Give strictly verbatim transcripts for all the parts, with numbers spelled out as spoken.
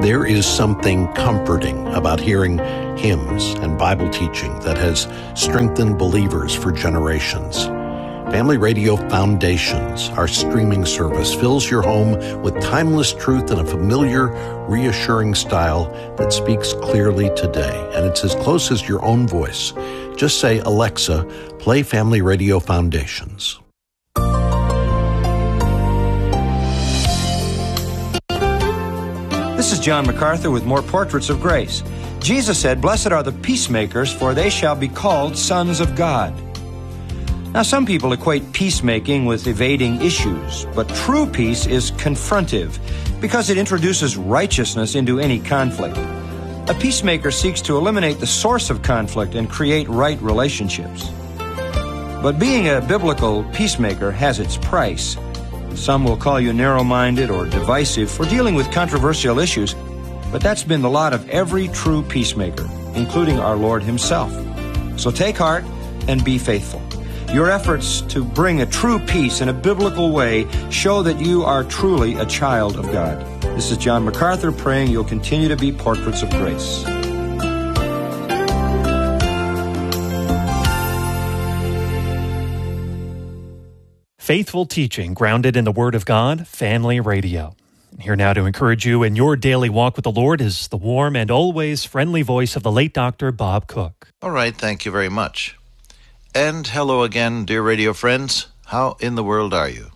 There is something comforting about hearing hymns and Bible teaching that has strengthened believers for generations. Family Radio Foundations, our streaming service, fills your home with timeless truth in a familiar, reassuring style that speaks clearly today. And it's as close as your own voice. Just say, Alexa, play Family Radio Foundations. This is John MacArthur with more Portraits of Grace. Jesus said, "Blessed are the peacemakers, for they shall be called sons of God." Now, some people equate peacemaking with evading issues, but true peace is confrontive because it introduces righteousness into any conflict. A peacemaker seeks to eliminate the source of conflict and create right relationships. But being a biblical peacemaker has its price. Some will call you narrow-minded or divisive for dealing with controversial issues, but that's been the lot of every true peacemaker, including our Lord Himself. So take heart and be faithful. Your efforts to bring a true peace in a biblical way show that you are truly a child of God. This is John MacArthur praying you'll continue to be Portraits of Grace. Faithful teaching grounded in the Word of God, Family Radio. Here now to encourage you in your daily walk with the Lord is the warm and always friendly voice of the late Doctor Bob Cook. All right, thank you very much. And hello again, dear radio friends. How in the world are you?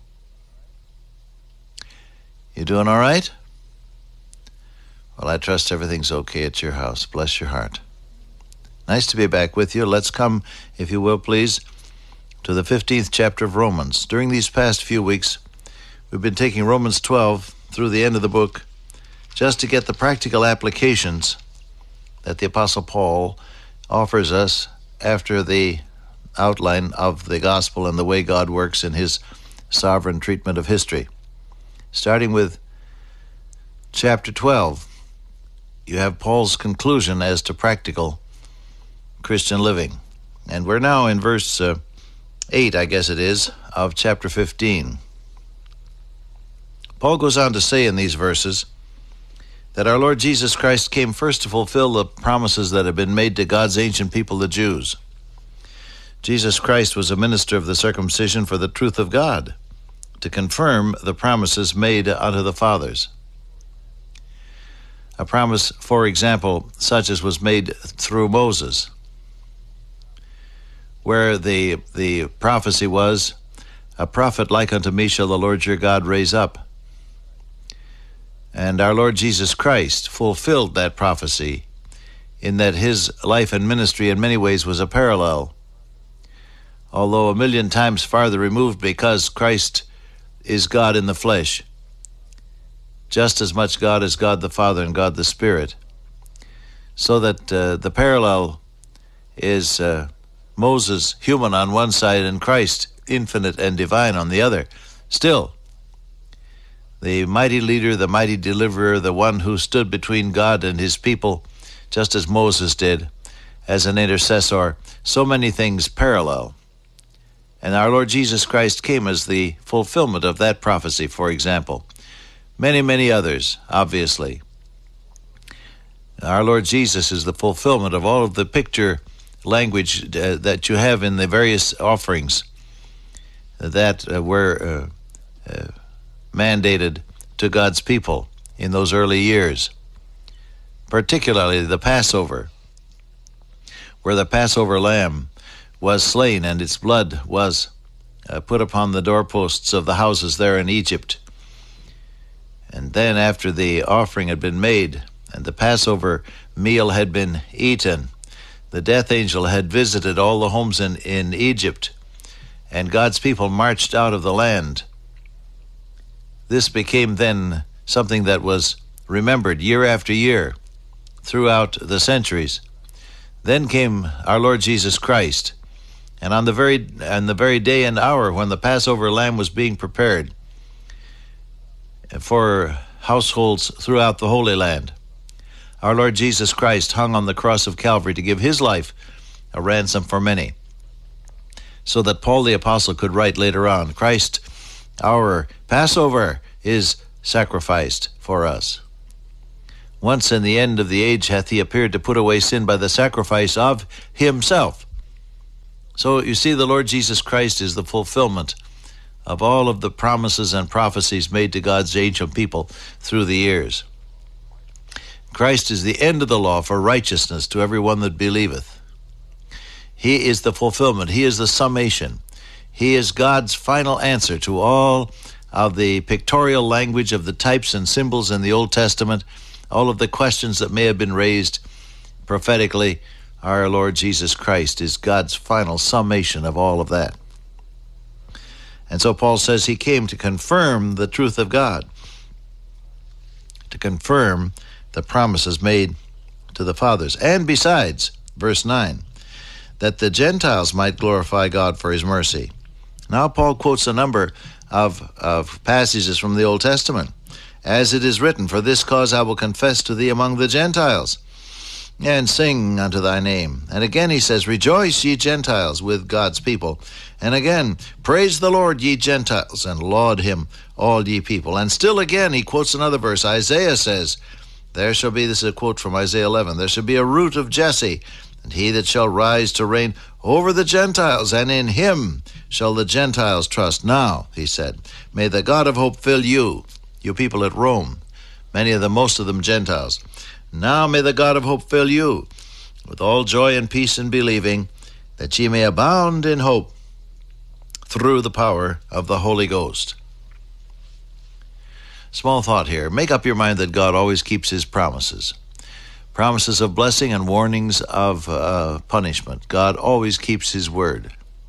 You doing all right? Well, I trust everything's okay at your house. Bless your heart. Nice to be back with you. Let's come, if you will, please, to the fifteenth chapter of Romans. During these past few weeks, we've been taking Romans twelve through the end of the book just to get the practical applications that the Apostle Paul offers us after the outline of the gospel and the way God works in His sovereign treatment of history. Starting with chapter twelve, you have Paul's conclusion as to practical Christian living. And we're now in verse uh, eight, I guess it is, of chapter fifteen. Paul goes on to say in these verses that our Lord Jesus Christ came first to fulfill the promises that had been made to God's ancient people, the Jews. Jesus Christ was a minister of the circumcision for the truth of God, to confirm the promises made unto the fathers. A promise, for example, such as was made through Moses, where the the prophecy was, "A prophet like unto me shall the Lord your God raise up." And our Lord Jesus Christ fulfilled that prophecy in that His life and ministry in many ways was a parallel, although a million times farther removed, because Christ is God in the flesh, just as much God as God the Father and God the Spirit. So that uh, the parallel is uh, Moses, human on one side, and Christ, infinite and divine, on the other. Still, the mighty leader, the mighty deliverer, the one who stood between God and His people, just as Moses did, as an intercessor. So many things parallel. And our Lord Jesus Christ came as the fulfillment of that prophecy, for example. Many, many others, obviously. Our Lord Jesus is the fulfillment of all of the picture language uh, that you have in the various offerings that uh, were uh, uh, mandated to God's people in those early years. Particularly the Passover, where the Passover lamb was slain and its blood was uh, put upon the doorposts of the houses there in Egypt. And then after the offering had been made and the Passover meal had been eaten, the death angel had visited all the homes in, in Egypt, and God's people marched out of the land. This became then something that was remembered year after year throughout the centuries. Then came our Lord Jesus Christ, and on the very on the very day and hour when the Passover lamb was being prepared for households throughout the Holy Land, our Lord Jesus Christ hung on the cross of Calvary to give His life a ransom for many, so that Paul the Apostle could write later on, Christ, our Passover, is sacrificed for us. Once in the end of the age hath he appeared to put away sin by the sacrifice of himself. So you see, the Lord Jesus Christ is the fulfillment of all of the promises and prophecies made to God's ancient people through the years. Christ is the end of the law for righteousness to every one that believeth. He is the fulfillment. He is the summation. He is God's final answer to all of the pictorial language of the types and symbols in the Old Testament, all of the questions that may have been raised prophetically. Our Lord Jesus Christ is God's final summation of all of that. And so Paul says he came to confirm the truth of God, to confirm the promises made to the fathers. And besides, verse nine, that the Gentiles might glorify God for his mercy. Now Paul quotes a number of, of passages from the Old Testament. As it is written, for this cause I will confess to thee among the Gentiles, and sing unto thy name. And again he says, rejoice, ye Gentiles, with God's people. And again, praise the Lord, ye Gentiles, and laud him, all ye people. And still again he quotes another verse. Isaiah says, there shall be, this is a quote from Isaiah eleven, there shall be a root of Jesse, and he that shall rise to reign over the Gentiles, and in him shall the Gentiles trust. Now, he said, may the God of hope fill you, you people at Rome, many of them, most of them Gentiles. Now may the God of hope fill you with all joy and peace in believing, that ye may abound in hope through the power of the Holy Ghost. Small thought here. Make up your mind that God always keeps his promises. Promises of blessing and warnings of uh, punishment. God always keeps his word.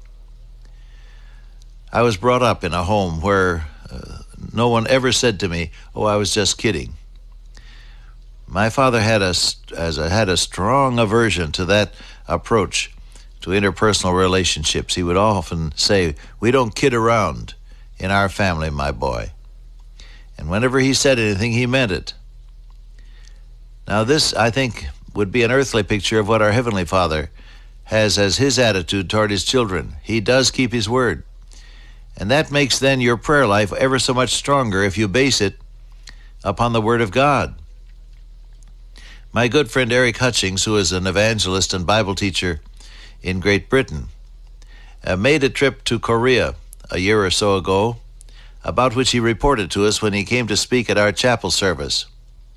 I was brought up in a home where uh, no one ever said to me, oh, I was just kidding. My father had a, as a, had a strong aversion to that approach to interpersonal relationships. He would often say, we don't kid around in our family, my boy. And whenever he said anything, he meant it. Now this, I think, would be an earthly picture of what our Heavenly Father has as his attitude toward his children. He does keep his word. And that makes then your prayer life ever so much stronger if you base it upon the Word of God. My good friend Eric Hutchings, who is an evangelist and Bible teacher in Great Britain, uh, made a trip to Korea a year or so ago, about which he reported to us when he came to speak at our chapel service.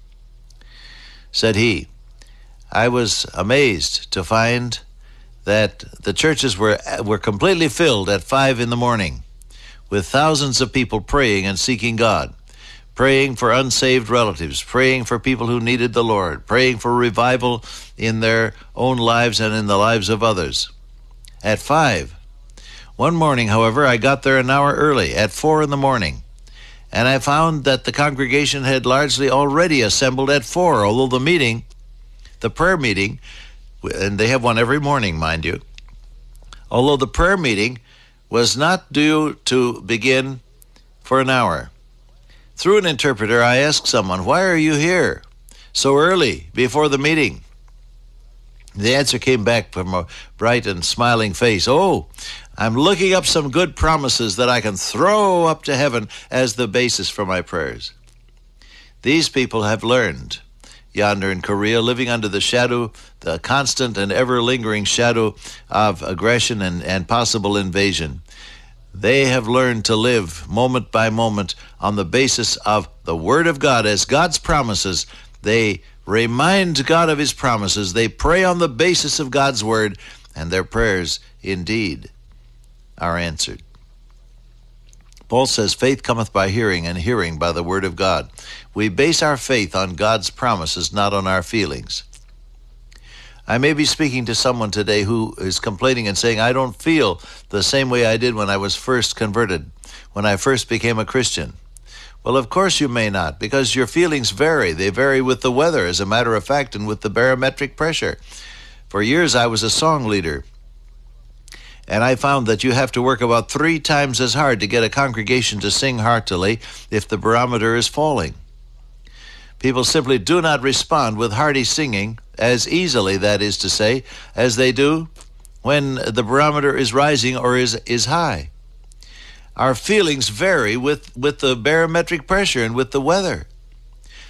Said he, I was amazed to find that the churches were were completely filled at five in the morning, with thousands of people praying and seeking God, praying for unsaved relatives, praying for people who needed the Lord, praying for revival in their own lives and in the lives of others. At five. One morning, however, I got there an hour early, at four in the morning, and I found that the congregation had largely already assembled at four, although the meeting, the prayer meeting, and they have one every morning, mind you, although the prayer meeting was not due to begin for an hour. Through an interpreter, I asked someone, why are you here so early before the meeting? The answer came back from a bright and smiling face. Oh, I'm looking up some good promises that I can throw up to heaven as the basis for my prayers. These people have learned yonder in Korea, living under the shadow, the constant and ever-lingering shadow of aggression and, and possible invasion. They have learned to live moment by moment on the basis of the Word of God as God's promises. They remind God of his promises. They pray on the basis of God's Word, and their prayers indeed are answered. Paul says, faith cometh by hearing, and hearing by the Word of God. We base our faith on God's promises, not on our feelings. I may be speaking to someone today who is complaining and saying, I don't feel the same way I did when I was first converted, when I first became a Christian. Well, of course you may not, because your feelings vary. They vary with the weather, as a matter of fact, and with the barometric pressure. For years I was a song leader, and I found that you have to work about three times as hard to get a congregation to sing heartily if the barometer is falling. People simply do not respond with hearty singing as easily, that is to say, as they do when the barometer is rising or is, is high. Our feelings vary with, with the barometric pressure and with the weather.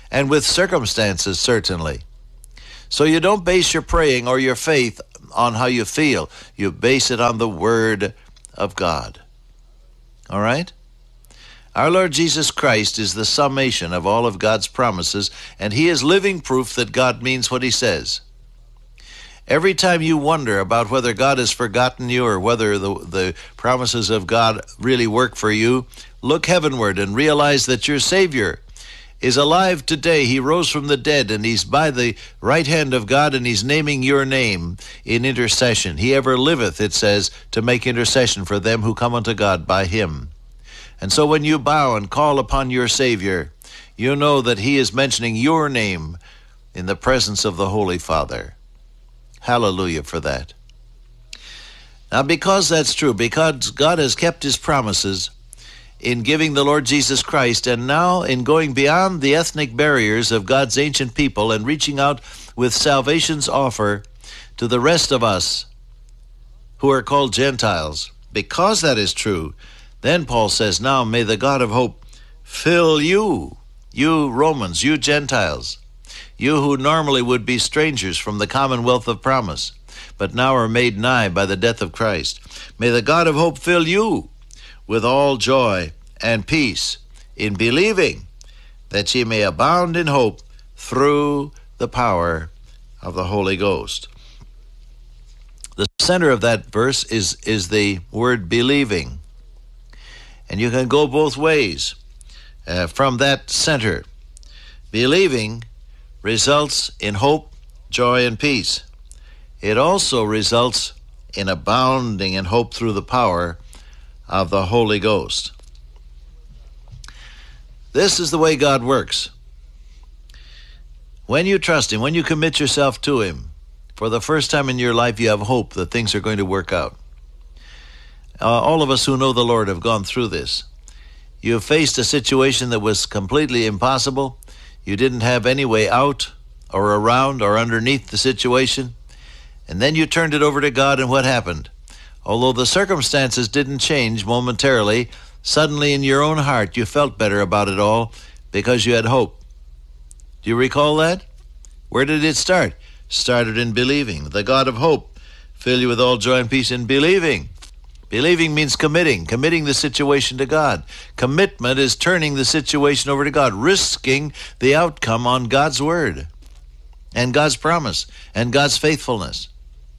and with circumstances, certainly. So you don't base your praying or your faith on how you feel. You base it on the Word of God. All right? Our Lord Jesus Christ is the summation of all of God's promises, and He is living proof that God means what He says. Every time you wonder about whether God has forgotten you or whether the, the promises of God really work for you, look heavenward and realize that your Savior is alive today. He rose from the dead, and He's by the right hand of God, and He's naming your name in intercession. He ever liveth, it says, to make intercession for them who come unto God by Him. And so when you bow and call upon your Savior, you know that He is mentioning your name in the presence of the Holy Father. Hallelujah for that. Now, because that's true, because God has kept His promises in giving the Lord Jesus Christ, and now in going beyond the ethnic barriers of God's ancient people and reaching out with salvation's offer to the rest of us who are called Gentiles, because that is true, then Paul says, now may the God of hope fill you, you Romans, you Gentiles, you who normally would be strangers from the commonwealth of promise, but now are made nigh by the death of Christ. May the God of hope fill you with all joy and peace in believing, that ye may abound in hope through the power of the Holy Ghost. The center of that verse is, is the word believing. And you can go both ways uh, from that center. Believing results in hope, joy, and peace. It also results in abounding in hope through the power of the Holy Ghost. This is the way God works. When you trust Him, when you commit yourself to Him, for the first time in your life you have hope that things are going to work out. Uh, all of us who know the Lord have gone through this. You have faced a situation that was completely impossible. You didn't have any way out or around or underneath the situation. And then you turned it over to God, and what happened? Although the circumstances didn't change momentarily, suddenly in your own heart you felt better about it all because you had hope. Do you recall that? Where did it start? Started in believing. The God of hope fill you with all joy and peace in believing. Believing means committing, committing the situation to God. Commitment is turning the situation over to God, risking the outcome on God's word and God's promise and God's faithfulness.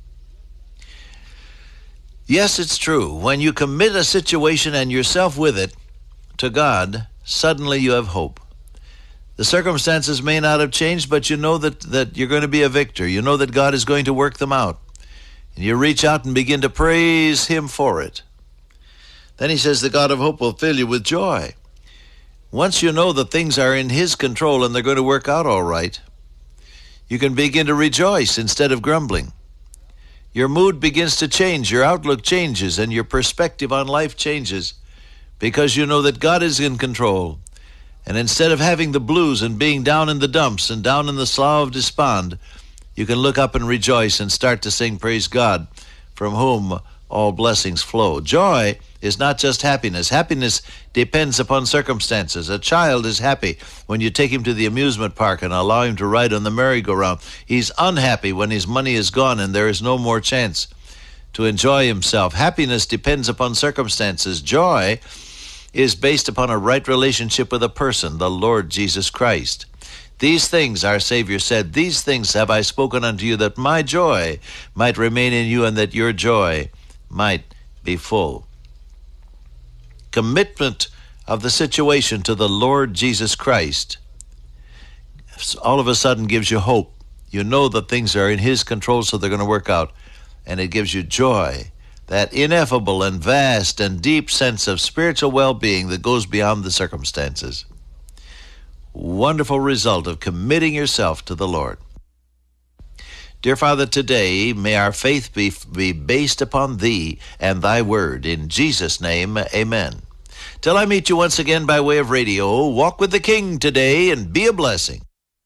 Yes, it's true. When you commit a situation and yourself with it to God, suddenly you have hope. The circumstances may not have changed, but you know that, that you're going to be a victor. You know that God is going to work them out. And you reach out and begin to praise Him for it. Then He says the God of hope will fill you with joy. Once you know that things are in His control and they're going to work out all right, you can begin to rejoice instead of grumbling. Your mood begins to change, your outlook changes, and your perspective on life changes because you know that God is in control. And instead of having the blues and being down in the dumps and down in the slough of despond, you can look up and rejoice and start to sing, praise God, from whom all blessings flow. Joy is not just happiness. Happiness depends upon circumstances. A child is happy when you take him to the amusement park and allow him to ride on the merry-go-round. He's unhappy when his money is gone and there is no more chance to enjoy himself. Happiness depends upon circumstances. Joy is based upon a right relationship with a person, the Lord Jesus Christ. These things, our Savior said, these things have I spoken unto you, that my joy might remain in you and that your joy might be full. Commitment of the situation to the Lord Jesus Christ all of a sudden gives you hope. You know that things are in His control, so they're going to work out. And it gives you joy, that ineffable and vast and deep sense of spiritual well-being that goes beyond the circumstances. Wonderful result of committing yourself to the Lord. Dear Father, today may our faith be, be based upon Thee and Thy Word. In Jesus' name, amen. Till I meet you once again by way of radio, walk with the King today and be a blessing.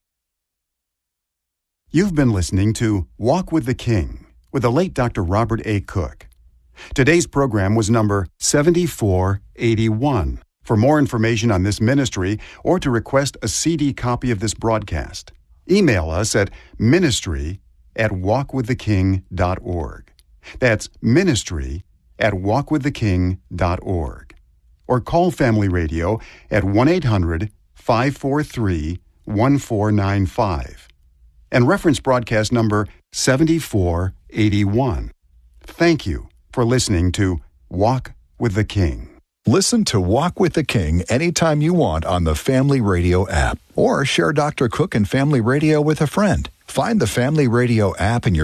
You've been listening to Walk with the King with the late Doctor Robert A. Cook. Today's program was number seventy-four eighty-one. For more information on this ministry or to request a C D copy of this broadcast, email us at ministry at walk with the king dot org. That's ministry at walk with the king dot org. Or call Family Radio at one eight hundred five four three one four nine five and reference broadcast number seventy-four eighty-one. Thank you for listening to Walk with the King. Listen to Walk with the King anytime you want on the Family Radio app, or share Doctor Cook and Family Radio with a friend. Find the Family Radio app in your